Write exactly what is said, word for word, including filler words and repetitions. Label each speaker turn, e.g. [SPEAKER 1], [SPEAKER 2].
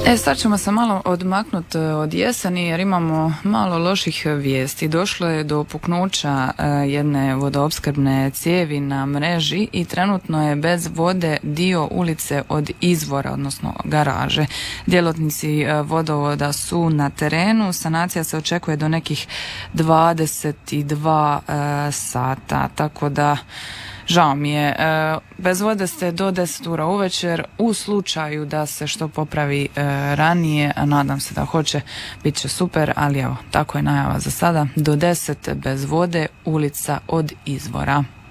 [SPEAKER 1] E, sad ćemo se malo odmaknuti od jeseni jer imamo malo loših vijesti. Došlo je do puknuća e, jedne vodoopskrbne cijevi na mreži i trenutno je bez vode dio ulice od izvora, odnosno garaže. Djelatnici e, vodovoda su na terenu, sanacija se očekuje do nekih dvadeset dva e, sata, tako da žao mi je. E, bez vode ste do deset ura uvečer. U slučaju da se što popravi e, ranije, a nadam se da hoće, bit će super, ali evo, tako je najava za sada. Do deset bez vode, ulica od izvora.